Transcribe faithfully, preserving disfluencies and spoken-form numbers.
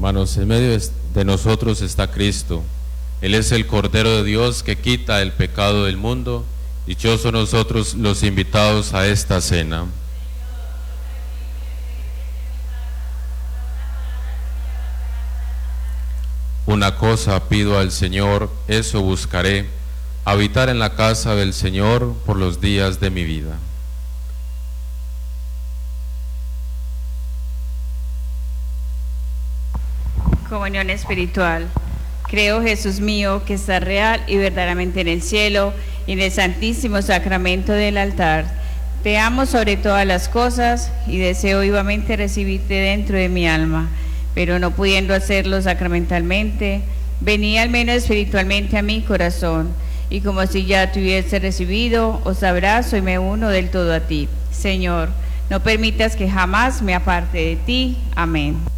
Hermanos, en medio de nosotros está Cristo. Él es el Cordero de Dios que quita el pecado del mundo. Dichosos nosotros los invitados a esta cena. Una cosa pido al Señor, eso buscaré, habitar en la casa del Señor por los días de mi vida. Comunión espiritual. Creo, Jesús mío, que estás real y verdaderamente en el cielo y en el santísimo sacramento del altar. Te amo sobre todas las cosas y deseo vivamente recibirte dentro de mi alma, pero no pudiendo hacerlo sacramentalmente, vení al menos espiritualmente a mi corazón, y como si ya te hubiese recibido, os abrazo y me uno del todo a ti. Señor, no permitas que jamás me aparte de ti. Amén.